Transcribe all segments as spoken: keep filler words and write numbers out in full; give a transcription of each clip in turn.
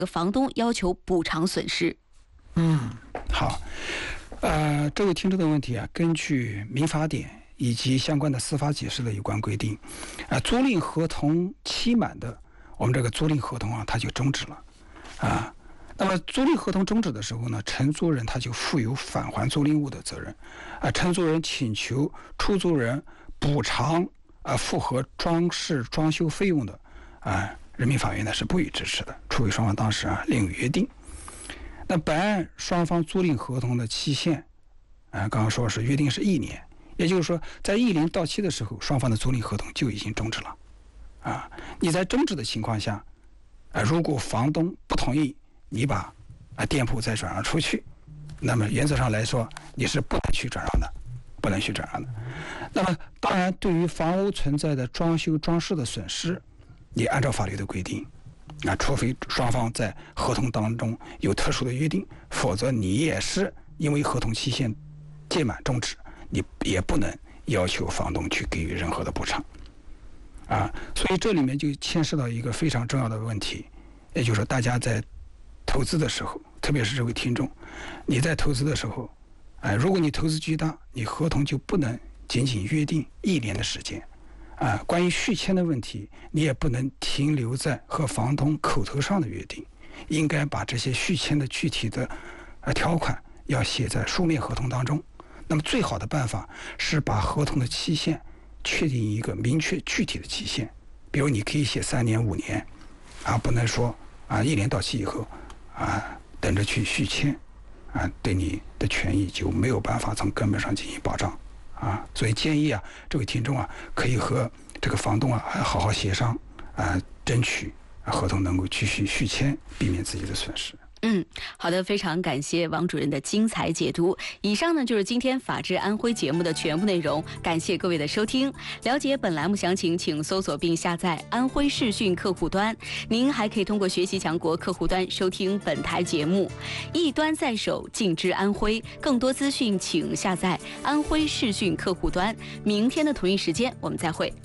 房东要求补偿损失。 嗯，好，呃，这位听众的问题啊，根据民法典以及相关的司法解释的有关规定，啊、呃，租赁合同期满的，我们这个租赁合同啊，它就终止了，啊。那么租赁合同终止的时候呢，承租人他就负有返还租赁物的责任，啊，承租人请求出租人补偿啊符合装饰装修费用的，啊，人民法院呢是不予支持的，除非双方当时啊另有约定。那本案双方租赁合同的期限，啊，刚刚说是约定是一年，也就是说在一年到期的时候，双方的租赁合同就已经终止了，啊，你在终止的情况下，啊，如果房东不同意你把啊店铺再转让出去，那么原则上来说你是不能去转让的，不能去转让的。那么当然，对于房屋存在的装修装饰的损失，你按照法律的规定，啊，除非双方在合同当中有特殊的约定，否则你也是因为合同期限届满终止，你也不能要求房东去给予任何的补偿。啊，所以这里面就牵涉到一个非常重要的问题，也就是说大家在投资的时候，特别是这位听众，你在投资的时候，哎，如果你投资巨大，你合同就不能仅仅约定一年的时间，啊，关于续签的问题，你也不能停留在和房东口头上的约定，应该把这些续签的具体的呃条款要写在书面合同当中。那么最好的办法是把合同的期限确定一个明确具体的期限，比如你可以写三年、五年，啊，不能说啊一年到期以后。啊，等着去续签，啊，对你的权益就没有办法从根本上进行保障，啊，所以建议啊，这位听众啊，可以和这个房东啊好好协商，啊，争取合同能够继续续签，避免自己的损失。 嗯，好的，非常感谢王主任的精彩解读。以上呢就是今天法治安徽节目的全部内容，感谢各位的收听。了解本栏目详情，请搜索并下载安徽视讯客户端。您还可以通过学习强国客户端收听本台节目。一端在手，尽知安徽。更多资讯请下载安徽视讯客户端。明天的同一时间我们再会。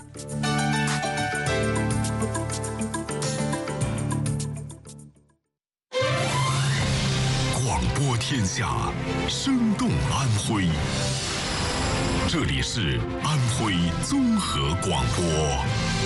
广播天下，生动安徽。这里是安徽综合广播。